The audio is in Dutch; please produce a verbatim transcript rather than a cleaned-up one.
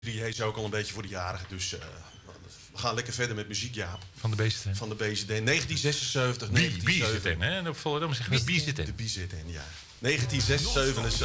is ook al een beetje voor de jarigen. Dus uh, we gaan lekker verder met muziek, Jaap. Van de B Z N. Van de B Z N. negentien zesenzeventig, B Z N, hè? En op Volendam zeggen we B Z N. De B Z N, ja. negentien zesenzeventig.